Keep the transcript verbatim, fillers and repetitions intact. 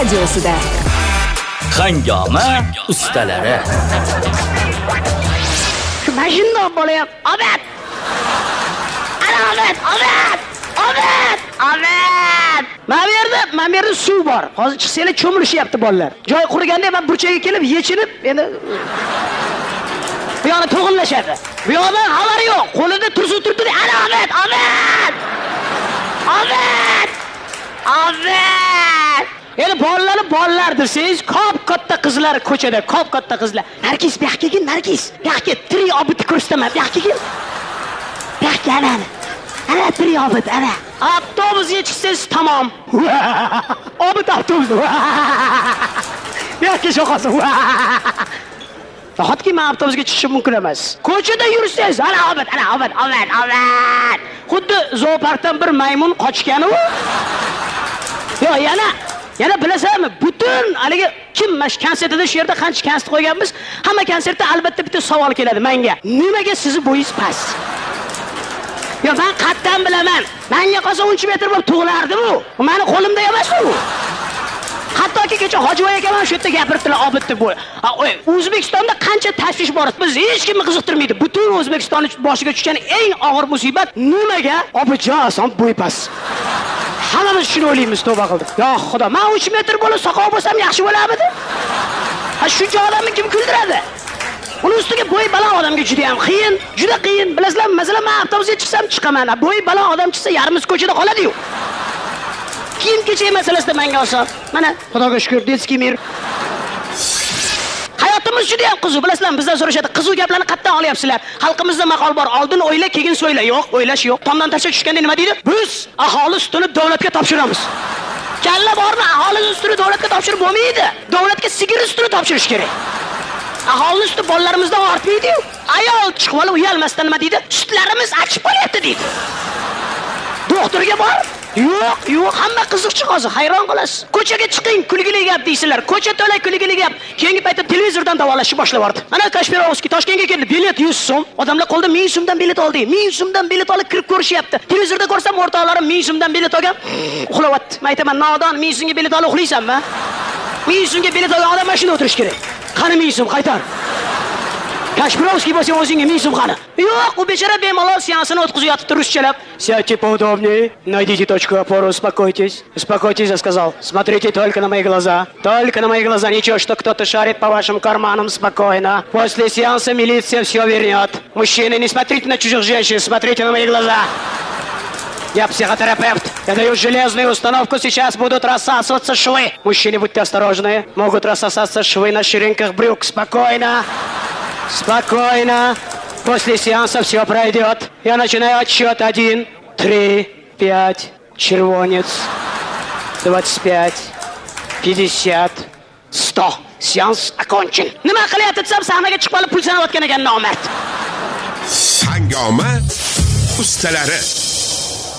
radiosida. Hangoma ustalari. Shu mashinada bo'layap, Obed. Ana Obed, Obed, Obed, Obed. Mana bu yerda, mana bu yerda suv bor. Hozir chiqsanglar cho'milishyapti bolalar. Joy qurganda men burchaga kelib, yechinib, endi bu yoqda to'g'illashadi. Bu yoqda xabar yo'q. Qo'lida tursu turdi. Ana Obed, Obed. Obed! Obed! Endi bolalarni bolalar desangiz, ko'p katta qizlar ko'chada, ko'p katta qizlar. Nargis, bu yoqqa kel, Nargis. Bu yoqqa tri Obedni ko'rsataman. Bu yoqqa kel. Bu yoqqa ana. Ana tri Obed, ana. Avtobusga chiqsangiz tamom. Obed avtobusda. Bu yoqqa shoqasin. Faqatki men avtobusga chiqishim mumkin emas. Ko'chada yursangiz, ana Obed, ana Obed, Obed, Obed. Xuddi zooparkdan bir maymun qochgani u. Yo, yana, yana bilasizmi? Butun haligi kim mash konsertida shu yerda qancha konsert qo'yganmiz? Hamma konsertda albatta bitta savol keladi menga. Nimaga sizni bo'yingiz past? Yo, men qatdan bilaman. Menga qolsa o'n metr bo'lib tug'ilardi bu. Meni qo'limda emas u. Hattoki kecha Hojiboy aka ham shu yerda gapirdilar, Obed deb. O'zbekistonda qancha tashvish bor, biz hech kimni qiziqtirmaydi. Butun O'zbekistonni boshiga tushgan eng og'ir musibat nimaga? Obidjon bo'y pas. Hammamiz shuni o'ylaymiz, tavba qildik. Yo Xudo, men uch metr bo'lib soqov bo'lsam yaxshi bo'larmidi? Ha shuncha odamni kim kuldiradi? Uning ustiga bo'y baland odamga juda ham qiyin, juda qiyin. Bilasizlarmi, masalan, men avtobusga chiqsam chiqaman. Bo'y baland odam chiqsa yarimiz ko'chada qoladi-yu. Kiyim kechak masalasida menga oson. Mana Xudoga shukr, detskiy mir. Hayotimiz juda ham qiziq. Bilasizlarmi, bizdan so'rashadi, qiziq gaplarni qayerdan olyapsizlar? Xalqimizda maqol bor, oldin o'yla, keyin so'yla. Yo'q, o'ylash yo'q. Tomdan tasha tushganda nima deydi? Biz aholi ustini davlatga topshiramiz. Kalla bormi, aholi ustini davlatga topshirib bo'lmaydi. Davlatga sigir ustini topshirish kerak. Aholi usti bolalarimizdan ortmaydi-yu. Ayol chiqib olib uyalmasdan nima deydi? Sutlarimiz achib qolyapti deydi. Doktorga bor. Yo'q, yo'q, hamma qiziqchi hozir, hayron qolasiz. Ko'chaga chiqing, kulgili gap deysizlar. Ko'cha to'la kulgili gap. Keyingi paytda televizordan davolashni boshlab Mana Kashpirovskiy Toshkentga keldi, bilet yuz so'm. Odamlar qo'lda ming so'mdan bilet oldi. ming so'mdan bilet olib kirib ko'rishyapti. Televizorda ko'rsam o'rtoqlarim ming so'mdan bilet olgan, uxlayapti. Men aytaman, nodon, ming so'mga bilet olib uxlaysanmi? ming so'mga bilet olgan odam mashina o'tirish kerak. Qani ming so'm qaytar. Kashpirovskiy bo'lsa o'zingga ming so'm qani. Yo'q, u bechora bemalol seansini o'tkazyapti ruschalab. Сядьте поудобнее, найдите точку опоры, успокойтесь. Успокойтесь, я сказал. Смотрите только на мои глаза. Только на мои глаза. Ничего, что кто-то шарит по вашим карманам, спокойно. После сеанса милиция все вернет. Мужчины, не смотрите на чужих женщин, смотрите на мои глаза. Я психотерапевт. Я даю железную установку, сейчас будут рассасываться швы. Мужчины, будьте осторожны. Могут рассосаться швы на ширинках брюк. Спокойно. Спокойно. После сеанса все пройдет. Я начинаю отсчет. Один, три, пять, червонец, двадцать пять, пятьдесят, сто. Сеанс окончен. Nima qilyapti desam, sahnaga chiqib olib pul sanayotgan ekan nomard. Hangoma ustalari.